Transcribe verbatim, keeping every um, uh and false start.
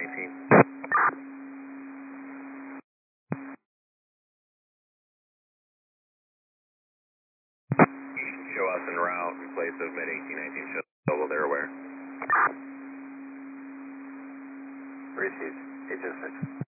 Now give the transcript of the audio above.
nineteen. Show us en route in place of Med eighteen nineteen shuttle, they're aware. Received. eight oh six.